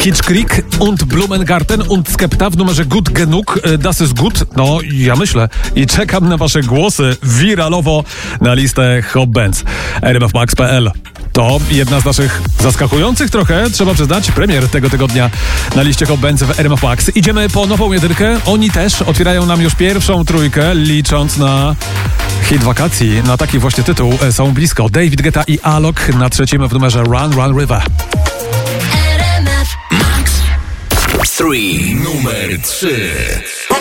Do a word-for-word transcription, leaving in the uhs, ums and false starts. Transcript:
Kitschkrieg und Blumengarten und Skepta w numerze Gut Genug, Das ist gut. No, ja myślę. I czekam na wasze głosy wiralowo na listę Hot Bands. R M F Max kropka p l. To jedna z naszych zaskakujących trochę, trzeba przyznać, premier tego tygodnia na liście Hot Bands w R M F Max. Idziemy po nową jedynkę. Oni też otwierają nam już pierwszą trójkę, licząc na hit wakacji. Na taki właśnie tytuł są blisko. David Guetta i Alok na trzecim w numerze Run Run River. Max trzy, numer trzy.